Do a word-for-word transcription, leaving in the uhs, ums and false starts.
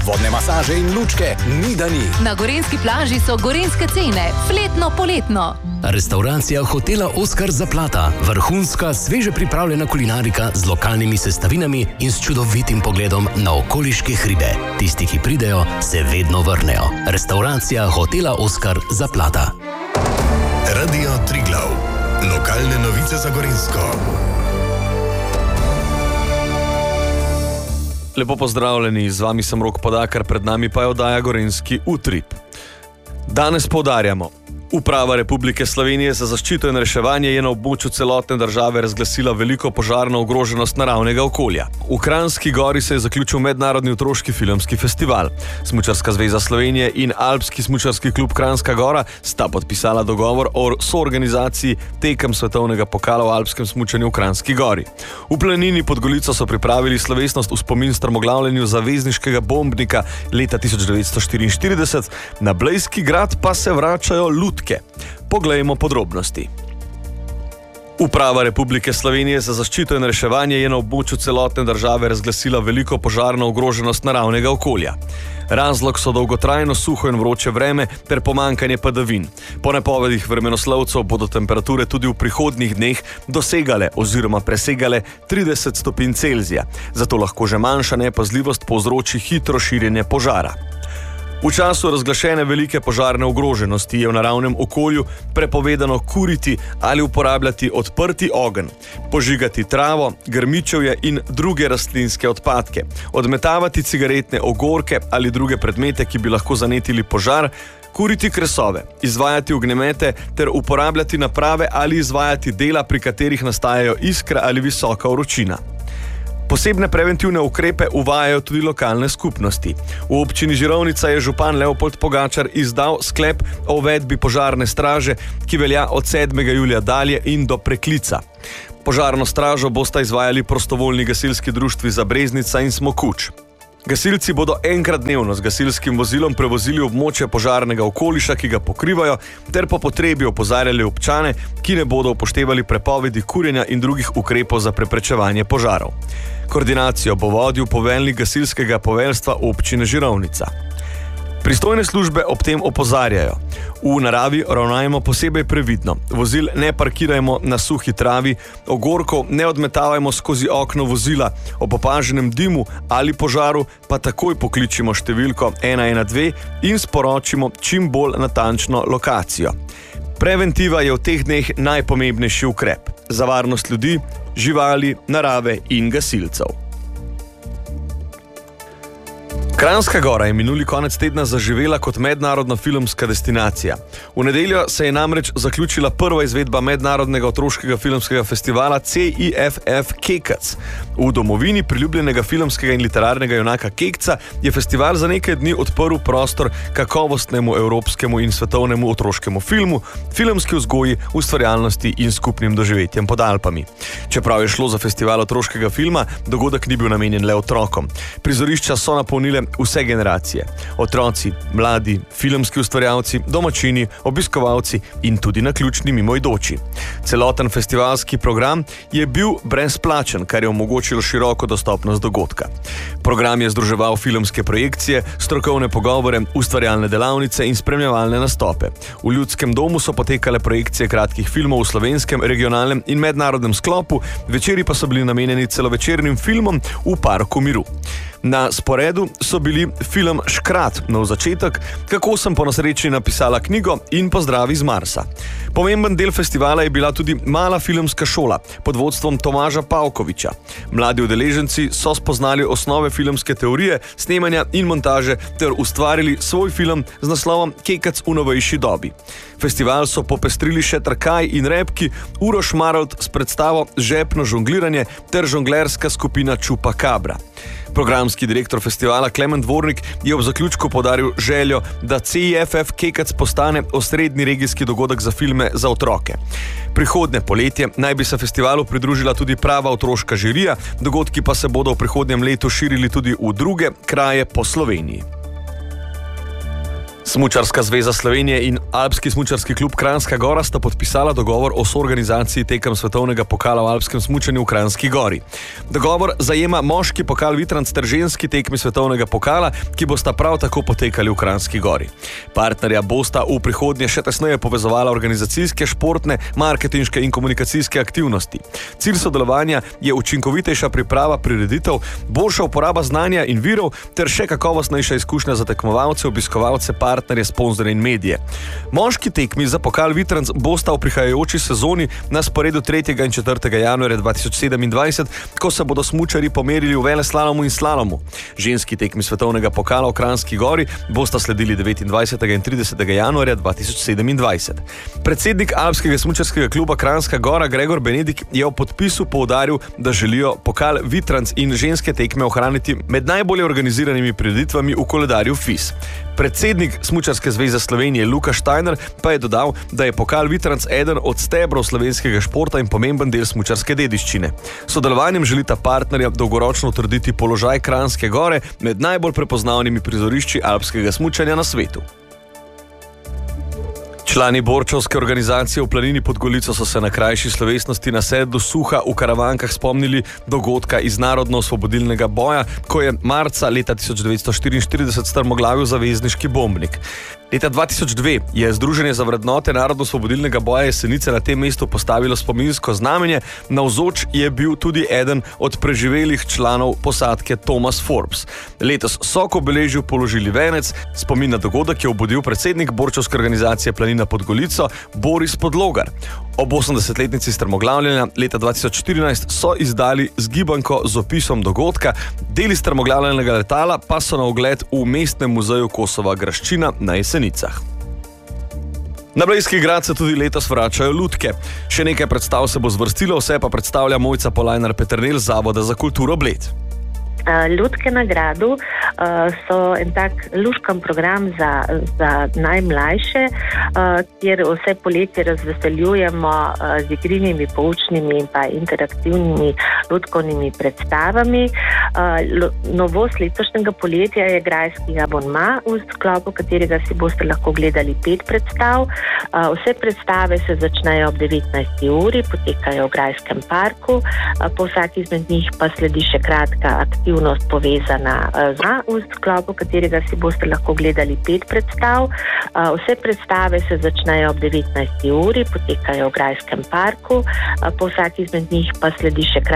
vodne masaže in lučke ni da ni. Na gorenjski plaži so gorenjske cene, fletno poletno. Restauracija hotela Oskar Zaplata, vrhunska, sveže pripravljena kulinarika z lokalnimi sestavinami in s čudovitim pogledom na okoliške hribe. Tisti, ki pridejo, se vedno vrnejo. Restauracija hotela Oskar Zaplata. Radio Triglav. Lokalne novice za Gorenjsko. Lepo pozdravljeni, z vami sem Rok Podakar, pred nami pa je oddaja Gorenjski utrip. Danes poudarjamo. Uprava Republike Slovenije za zaščito in reševanje je na območju celotne države razglasila veliko požarno ogroženost naravnega okolja. V Kranjski Gori se je zaključil mednarodni otroški filmski festival. Smučarska zveza Slovenije in Alpski smučarski klub Kranjska Gora sta podpisala dogovor o soorganizaciji tekem svetovnega pokala v alpskem smučanju v Kranjski Gori. V planini pod Golico so pripravili slovesnost v spomin strmoglavljenju zavezniškega bombnika leta tisoč devetsto štiriinštirideset, na Blejski grad pa se vračajo lutke. Poglejmo podrobnosti. Uprava Republike Slovenije za zaščito in reševanje je na območju celotne države razglasila veliko požarno ogroženost naravnega okolja. Razlog so dolgotrajno suho in vroče vreme ter pomanjkanje padavin. Po napovedih vremenoslovcev bodo temperature tudi v prihodnjih dneh dosegale oziroma presegale trideset stopinj Celzija, zato lahko že manjša nepazljivost povzroči hitro širjenje požara. V času razglašene velike požarne ogroženosti je v naravnem okolju prepovedano kuriti ali uporabljati odprti ogenj, požigati travo, grmičevje in druge rastlinske odpadke, odmetavati cigaretne ogorke ali druge predmete, ki bi lahko zanetili požar, kuriti kresove, izvajati ognjemete ter uporabljati naprave ali izvajati dela, pri katerih nastajajo iskre ali visoka vročina. Posebne preventivne ukrepe uvajajo tudi lokalne skupnosti. V občini Žirovnica je župan Leopold Pogačar izdal sklep o uvedbi požarne straže, ki velja od sedmega julija dalje in do preklica. Požarno stražo bosta izvajali prostovoljni gasilski društvi Zabreznica in Smokuč. Gasilci bodo enkrat dnevno z gasilskim vozilom prevozili območje požarnega okoliša, ki ga pokrivajo, ter po potrebi opozarjali občane, ki ne bodo upoštevali prepovedi kurjenja in drugih ukrepov za preprečevanje požarov. Koordinacijo bo vodil poveljnik gasilskega poveljstva občine Žirovnica. Pristojne službe ob tem opozarjajo. V naravi ravnajmo posebej previdno. Vozil ne parkirajmo na suhi travi, ogorkov ne odmetavajmo skozi okno vozila, ob opaženem dimu ali požaru pa takoj pokličimo številko ena ena dve in sporočimo čim bolj natančno lokacijo. Preventiva je v teh dneh najpomembnejši ukrep za varnost ljudi, živali, narave in gasilcev. Kranjska Gora je minuli konec tedna zaživela kot mednarodna filmska destinacija. V nedeljo se je namreč zaključila prva izvedba mednarodnega otroškega filmskega festivala C I F F Kekec. V domovini priljubljenega filmskega in literarnega junaka Kekca je festival za nekaj dni odprl prostor kakovostnemu evropskemu in svetovnemu otroškemu filmu, filmski vzgoji, ustvarjalnosti in skupnim doživetjem pod Alpami. Čeprav je šlo za festival otroškega filma, dogodek ni bil namenjen le otrokom. Prizorišča so napolnile vse generacije. Otroci, mladi, filmski ustvarjalci, domačini, obiskovalci in tudi naključni mimoidoči. Celoten festivalski program je bil brezplačen, kar je omogočilo široko dostopnost dogodka. Program je združeval filmske projekcije, strokovne pogovore, ustvarjalne delavnice in spremljevalne nastope. V Ljudskem domu so potekale projekcije kratkih filmov v slovenskem, regionalnem in mednarodnem sklopu, večeri pa so bili namenjeni celovečernim filmom v Parku miru. Na sporedu so bili film Škrat, nov začetek, kako sem po nesreči napisala knjigo in pozdravi z Marsa. Pomemben del festivala je bila tudi mala filmska šola pod vodstvom Tomaža Pavkoviča. Mladi udeleženci so spoznali osnove filmske teorije, snemanja in montaže ter ustvarili svoj film z naslovom Kekec v novejši dobi. Festival so popestrili še trkaj in repki, Uroš Marolt s predstavo Žepno žongliranje ter žonglerska skupina Čupa Kabra. Programski direktor festivala Klemen Dvornik je ob zaključku poudaril željo, da C I F F Kekec postane osrednji regijski dogodek za filme za otroke. Prihodnje poletje naj bi se festivalu pridružila tudi prava otroška žirija, dogodki pa se bodo v prihodnjem letu širili tudi v druge kraje po Sloveniji. Smučarska zveza Slovenije in Alpski smučarski klub Kranjska Gora sta podpisala dogovor o soorganizaciji tekem svetovnega pokala v alpskem smučanju v Kranjski Gori. Dogovor zajema moški pokal Vitranc ter ženski tekmi svetovnega pokala, ki bosta prav tako potekali v Kranjski Gori. Partnerja bosta v prihodnje še tesneje povezovala organizacijske, športne, marketinške in komunikacijske aktivnosti. Cilj sodelovanja je učinkovitejša priprava prireditev, boljša uporaba znanja in virov ter še kakovostnejša izkušnja za tekmovalce, obiskovalce, partnerje, sponzorje in medije. Moški tekmi za pokal Vitranc bosta v prihajajoči sezoni na sporedu tretjega in četrtega januarja dva tisoč sedemindvajset, ko se bodo smučarji pomerili v veleslalomu in slalomu. Ženski tekmi svetovnega pokala v Kranjski Gori bosta sledili devetindvajsetega in tridesetega januarja dva tisoč sedemindvajset. Predsednik Alpskega smučarskega kluba Kranjska Gora Gregor Benedik je v podpisu poudaril, da želijo pokal Vitranc in ženske tekme ohraniti med najbolje organiziranimi prireditvami v koledarju F I S. Predsednik Smučarske zveze Slovenije Luka Štajner pa je dodal, da je pokal Vitranc eden od stebrov slovenskega športa in pomemben del smučarske dediščine. S sodelovanjem želita partnerja dolgoročno utrditi položaj Kranjske Gore med najbolj prepoznavnimi prizorišči alpskega smučanja na svetu. Člani borčevske organizacije v Planini pod Golico so se na krajši slovesnosti na sedlu Suha v Karavankah spomnili dogodka iz narodno-osvobodilnega boja, ko je marca leta tisoč devetsto štiriinštirideset strmoglavil zavezniški bombnik. Leta dva tisoč dve je Združenje za vrednote narodno-osvobodilnega boja Jesenice na tem mestu postavilo spominsko znamenje, navzoč je bil tudi eden od preživelih članov posadke Thomas Forbes. Letos so k obeležju položili venec, spomin na dogodek je obudil predsednik borčevske organizacije Planina pod Golico Boris Podlogar. Ob osemdesetletnici strmoglavljanja leta dva tisoč štirinajst so izdali zgibanko z opisom dogodka, deli strmoglavljenega letala pa so na ogled v Mestnem muzeju Kosova Graščina na Jesenicah. Na Blejski grad se tudi letos vračajo lutke. Še nekaj predstav se bo zvrstilo, vse pa predstavlja Mojca Polajnar Peternel z Zavoda za kulturo Bled. Lutke na gradu so en tak luškan program za, za najmlajše, kjer vse poletje razveseljujemo z igrinimi, poučnimi in pa interaktivnimi lutkovnimi predstavami. Novost letošnjega poletja je grajski abonma, v sklopu katerega si boste lahko gledali pet predstav. Vse predstave se začnejo ob devetnajsti uri, potekajo v Grajskem parku, po vsaki izmed njih pa sledi še kratka aktivnost povezana z v sklopu katerega si boste lahko gledali pet predstav. Vse predstave se začnejo ob devetnajsti uri, potekajo v Grajskem parku, po vsaki izmed njih pa sledi še kratka